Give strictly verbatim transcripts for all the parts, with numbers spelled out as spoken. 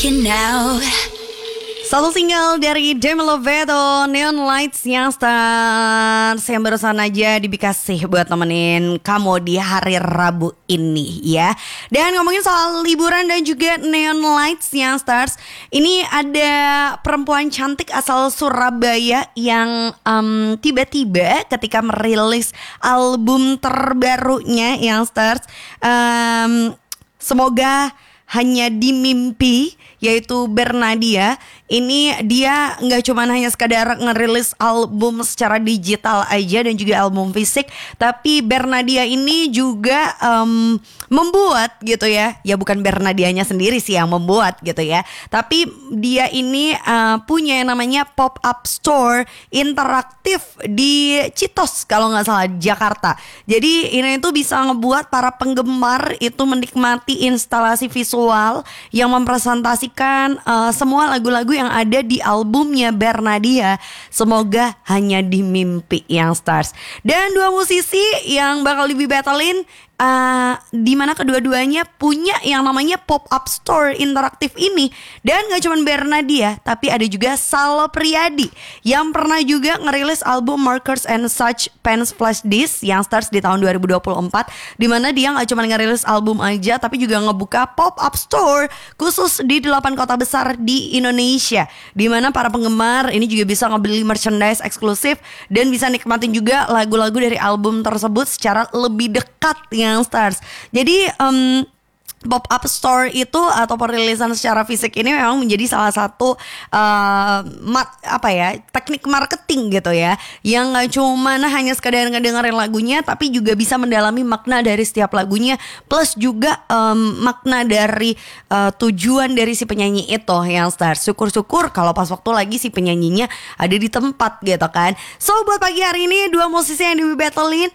looking out. Satu single dari Demi Lovato, Neon Lights yang stars yang barusan aja dikasih buat nemenin kamu di hari Rabu ini ya. Dan ngomongin soal liburan dan juga Neon Lights yang stars, ini ada perempuan cantik asal Surabaya yang um, tiba-tiba ketika merilis album terbarunya yang stars, um, semoga hanya di mimpi, yaitu Bernadia. Ini dia gak cuma hanya sekadar ngerilis album secara digital aja dan juga album fisik, tapi Bernadia ini juga um, membuat gitu ya. Ya bukan Bernadianya sendiri sih yang membuat gitu ya, tapi dia ini uh, punya yang namanya pop-up store interaktif di Citos kalau gak salah, Jakarta. Jadi ini tuh bisa ngebuat para penggemar itu menikmati instalasi visual yang mempresentasikan uh, semua lagu-lagu yang ada di albumnya Bernadia, Semoga Hanya di Mimpi yang stars. Dan dua musisi yang bakal di battlein, Uh, dimana kedua-duanya punya yang namanya pop-up store interaktif ini. Dan gak cuma Bernadia, tapi ada juga Salo Priadi yang pernah juga ngerilis album Markers and Such Pens Flash Disc yang stars di tahun dua ribu dua puluh empat, dimana dia gak cuma ngerilis album aja, tapi juga ngebuka pop-up store khusus di delapan kota besar di Indonesia, dimana para penggemar ini juga bisa ngebeli merchandise eksklusif dan bisa nikmatin juga lagu-lagu dari album tersebut secara lebih dekat yang stars. Jadi um, pop-up store itu atau perilisan secara fisik ini memang menjadi salah satu uh, mat, apa ya teknik marketing gitu ya, yang gak cuma hanya sekadar ngedengerin lagunya, tapi juga bisa mendalami makna dari setiap lagunya, plus juga um, makna dari uh, tujuan dari si penyanyi itu yang stars. Syukur-syukur kalau pas waktu lagi si penyanyinya ada di tempat gitu kan. So buat pagi hari ini dua musisi yang di battlein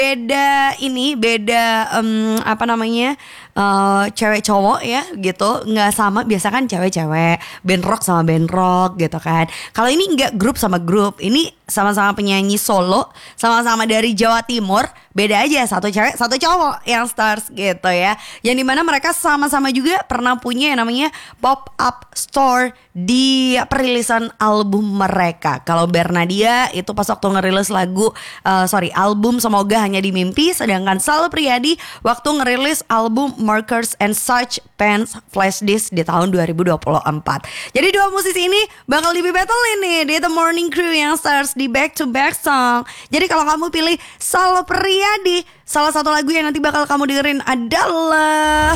beda ini beda um, apa namanya Uh, cewek cowok ya gitu, nggak sama. Biasa kan cewek-cewek band rock sama band rock gitu kan. Kalau ini nggak grup sama grup, ini sama-sama penyanyi solo, sama-sama dari Jawa Timur. Beda aja, satu cewek satu cowok yang stars gitu ya. Yang dimana mereka sama-sama juga pernah punya yang namanya pop-up store di perilisan album mereka. Kalau Bernadia itu pas waktu ngerilis lagu uh, sorry album Semoga Hanya di Mimpi, sedangkan Salo Priadi waktu ngerilis album Markers and Such Pens Flash Disc di tahun dua ribu dua puluh empat. Jadi dua musisi ini bakal di battle ini di The Morning Crew yang stars di back to back song. Jadi kalau kamu pilih Salo Priadi, salah satu lagu yang nanti bakal kamu dengerin adalah